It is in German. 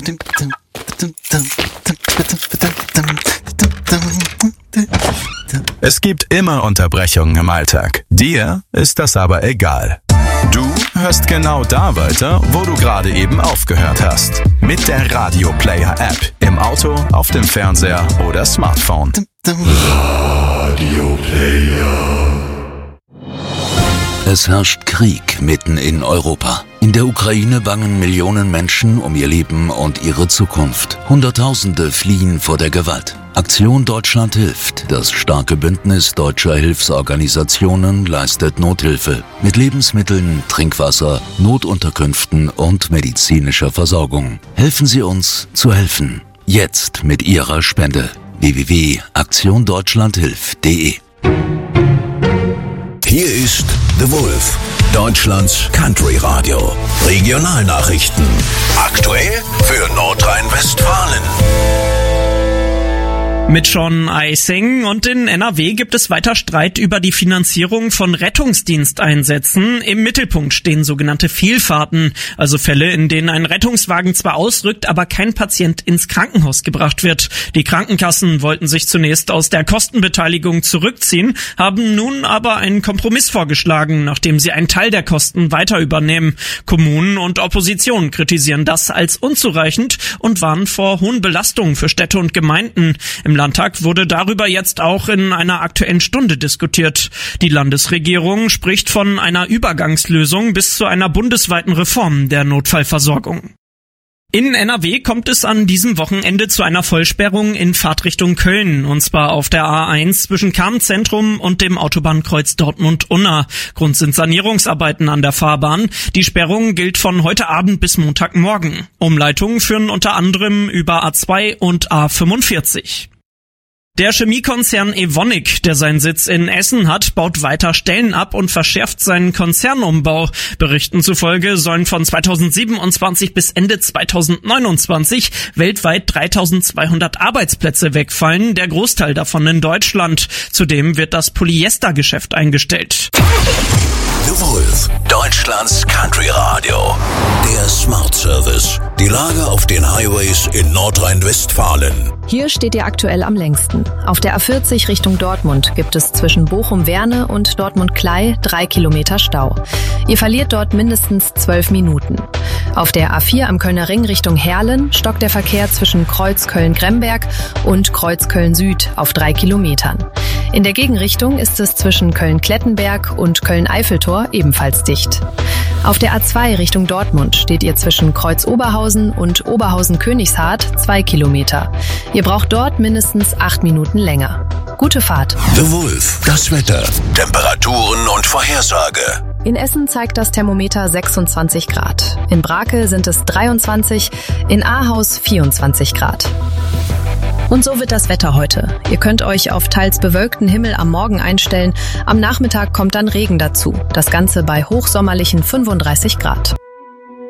Es gibt immer Unterbrechungen im Alltag. Dir ist das aber egal. Du hörst genau da weiter, wo du gerade eben aufgehört hast. Mit der Radio Player App. Im Auto, auf dem Fernseher oder Smartphone. Radio Player. Es herrscht Krieg mitten in Europa. In der Ukraine bangen Millionen Menschen um ihr Leben und ihre Zukunft. Hunderttausende fliehen vor der Gewalt. Aktion Deutschland hilft. Das starke Bündnis deutscher Hilfsorganisationen leistet Nothilfe mit Lebensmitteln, Trinkwasser, Notunterkünften und medizinischer Versorgung. Helfen Sie uns zu helfen. Jetzt mit Ihrer Spende. www.aktiondeutschlandhilft.de. Hier ist The Wolf, Deutschlands Country Radio. Regionalnachrichten. Aktuell für Nordrhein-Westfalen. Mit Sean Eising und in NRW gibt es weiter Streit über die Finanzierung von Rettungsdiensteinsätzen. Im Mittelpunkt stehen sogenannte Fehlfahrten, also Fälle, in denen ein Rettungswagen zwar ausrückt, aber kein Patient ins Krankenhaus gebracht wird. Die Krankenkassen wollten sich zunächst aus der Kostenbeteiligung zurückziehen, haben nun aber einen Kompromiss vorgeschlagen, nachdem sie einen Teil der Kosten weiter übernehmen. Kommunen und Opposition kritisieren das als unzureichend und warnen vor hohen Belastungen für Städte und Gemeinden. Im Landtag wurde darüber jetzt auch in einer Aktuellen Stunde diskutiert. Die Landesregierung spricht von einer Übergangslösung bis zu einer bundesweiten Reform der Notfallversorgung. In NRW kommt es an diesem Wochenende zu einer Vollsperrung in Fahrtrichtung Köln, und zwar auf der A1 zwischen Cham-Zentrum und dem Autobahnkreuz Dortmund-Unna. Grund sind Sanierungsarbeiten an der Fahrbahn. Die Sperrung gilt von heute Abend bis Montagmorgen. Umleitungen führen unter anderem über A2 und A45. Der Chemiekonzern Evonik, der seinen Sitz in Essen hat, baut weiter Stellen ab und verschärft seinen Konzernumbau. Berichten zufolge sollen von 2027 bis Ende 2029 weltweit 3.200 Arbeitsplätze wegfallen, der Großteil davon in Deutschland. Zudem wird das Polyestergeschäft eingestellt. The Wolf, Deutschlands Country Radio. Der Smart Service. Die Lage auf den Highways in Nordrhein-Westfalen. Hier steht ihr aktuell am längsten. Auf der A40 Richtung Dortmund gibt es zwischen Bochum-Werne und Dortmund-Klei 3 Kilometer Stau. Ihr verliert dort mindestens 12 Minuten. Auf der A4 am Kölner Ring Richtung Herlen stockt der Verkehr zwischen Kreuz Köln-Gremberg und Kreuz Köln-Süd auf 3 Kilometern. In der Gegenrichtung ist es zwischen Köln-Klettenberg und Köln-Eiffeltor ebenfalls dicht. Auf der A2 Richtung Dortmund steht ihr zwischen Kreuz Oberhausen und Oberhausen-Königshardt 2 Kilometer. Ihr braucht dort mindestens 8 Minuten länger. Gute Fahrt. The Wolf, das Wetter, Temperaturen und Vorhersage. In Essen zeigt das Thermometer 26 Grad. In Brakel sind es 23, in Ahaus 24 Grad. Und so wird das Wetter heute. Ihr könnt euch auf teils bewölkten Himmel am Morgen einstellen. Am Nachmittag kommt dann Regen dazu. Das Ganze bei hochsommerlichen 35 Grad.